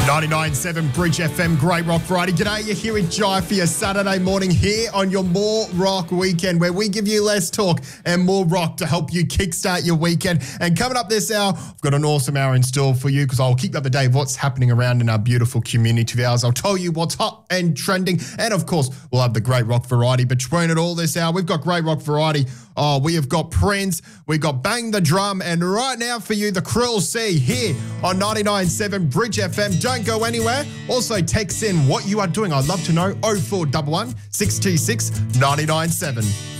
99.7 Bridge FM, Great Rock Variety. G'day, you're here with Jai for your Saturday morning here on your More Rock Weekend, where we give you less talk and more rock to help you kickstart your weekend. And coming up this hour, I've got an awesome hour in store for you because I'll keep up to date with what's happening around in our beautiful community of ours. I'll tell you what's hot and trending. And of course, we'll have the Great Rock Variety. Between it all this hour, we've got Great Rock Variety. We have got Prince, we've got Bang the Drum, and right now for you, the Krill C here on 99.7 Bridge FM. Don't go anywhere. Also, text in what you are doing. I'd love to know. 0411 626 997.